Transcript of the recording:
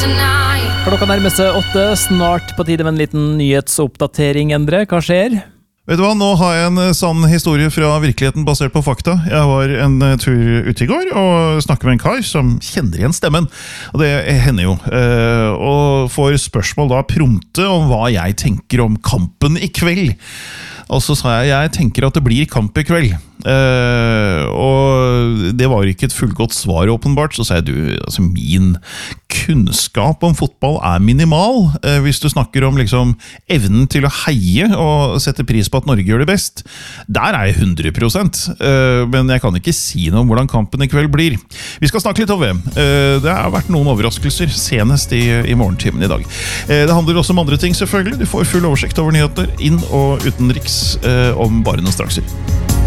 Klokka nærmer seg 8, snart på tide med en liten nyhetsoppdatering, Endre. Hva skjer? Vet du hva, nå har jeg en sann historie fra virkeligheten basert på fakta. Jeg var en tur ute i går og snakket med en kar som kjenner igjen stemmen. Og det hender jo. Og får spørsmål da prompte om hva jeg tenker om kampen i kveld. Og så sa jeg tenker at det blir kamp i kveld. Og det var ikke et fullgodt svar åpenbart. Så sa jeg, altså min kunnskap om fotball er minimal. Hvis du snakker om liksom evnen til å heie og sette pris på at Norge gjør det best, der er jeg 100%. Men jeg kan ikke si noe om hvordan kampen i kveld blir. Vi skal snakke litt om VM. Det har vært noen overraskelser, senest i morgentimen i dag. Det handler også om andre ting selvfølgelig. Du får full oversikt over nyheter inn- og utenriks om bare noen strakser.